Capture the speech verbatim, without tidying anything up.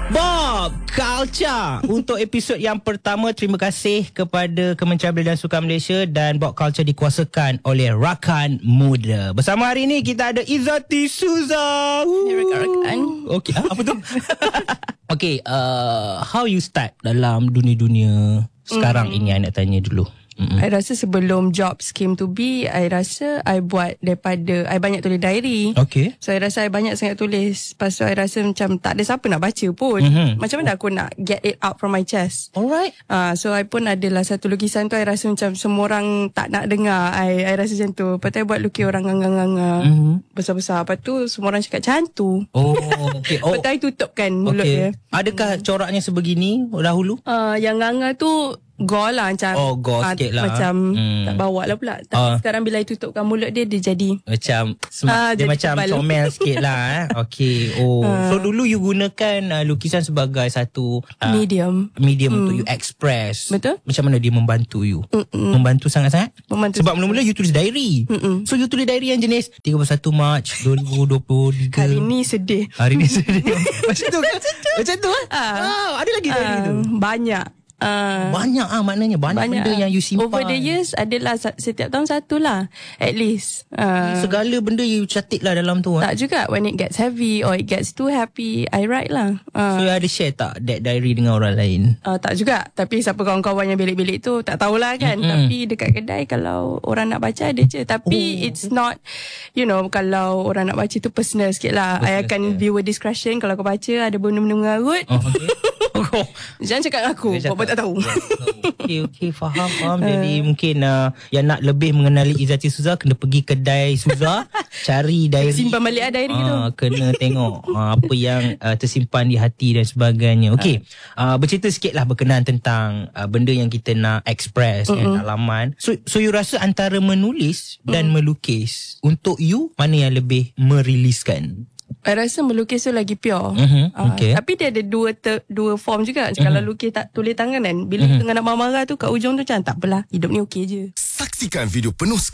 Bob Culture. Untuk episod yang pertama, terima kasih kepada Kementerian Belia dan Sukan Malaysia, dan Bob Culture dikuasakan oleh Rakan Muda. Bersama hari ini kita ada Izzati Suza. Rakan. Okey, ah, apa tu? Okey, uh, how you start dalam dunia-dunia sekarang mm. ini, I nak tanya dulu. Mm-hmm. I rasa sebelum jobs came to be, I rasa I buat daripada I banyak tulis diary. Okay. So I rasa I banyak sangat tulis. Lepas tu I rasa macam tak ada siapa nak baca pun. Mm-hmm. Macam mana aku nak get it out from my chest. Alright. uh, So I pun adalah satu lukisan tu, I rasa macam semua orang tak nak dengar. I, I rasa macam tu. Lepas tu I buat lukis orang nganga-nganga mm-hmm. besar-besar. Lepas tu semua orang cakap macam tu. Oh, okay. Oh. Lepas tu I tutupkan mulut okay. dia. Adakah coraknya sebegini dahulu? Uh, yang nganga tu gol lah macam. Oh, gol uh, sikit lah. Macam hmm. tak bawa lah pula. Tapi uh. sekarang bila I tutupkan mulut dia, dia jadi macam smart. uh, Dia macam tebal. comel sikit lah. eh. Okay. Oh. Uh. So dulu you gunakan uh, lukisan sebagai satu uh, medium. Medium hmm. untuk you express. Betul. Macam mana dia membantu you? Mm-mm. Membantu sangat-sangat? Membantu. Sebab mula-mula you tulis diary. Mm-mm. So you tulis diary yang jenis tiga puluh satu Mac dua ribu dua puluh tiga. Hari ni sedih. Hari ni sedih. Macam tu kan? Macam tu kan? Uh. Wow, ada lagi diary uh, tu? Banyak. Uh, banyak ah maknanya banyak, banyak benda yang you simpan. Over the years adalah setiap tahun satu lah at least. Uh, Segala benda you catik lah dalam tu. Tak juga. When it gets heavy or it gets too happy, I write lah. Uh, so you ada share tak that diary dengan orang lain? Uh, tak juga. Tapi siapa kawan-kawan yang bilik-bilik tu tak tahulah kan. Mm-hmm. Tapi dekat kedai kalau orang nak baca ada je. Tapi oh. it's not, you know, kalau orang nak baca tu personal sikit lah. Personal, I akan yeah. viewer discretion. Kalau kau baca ada benda-benda mengarut. Oh, okay. Oh. Jangan cakap dengan aku. Buat tak tahu. Okay, okay, faham, faham. Uh. Jadi mungkin uh, yang nak lebih mengenali Izzati Suza, kena pergi kedai Suza, cari diary. Simpan balik lah diary uh, tu. Kena tengok uh, apa yang uh, tersimpan di hati dan sebagainya. Okay, uh, bercerita sikit lah berkenaan tentang uh, benda yang kita nak express uh-uh. kan, laman. So, so you rasa antara menulis dan uh. melukis, untuk you, mana yang lebih meriliskan? I rasa melukis tu lagi pure. Mm-hmm. Okay. Uh, tapi dia ada dua ter, dua form juga. Mm-hmm. Kalau lukis tak tulis tangan kan, bila mm-hmm. tengah nak marah-marah tu, kat ujung tu macam tak apalah, hidup ni okey je. Saksikan video penuh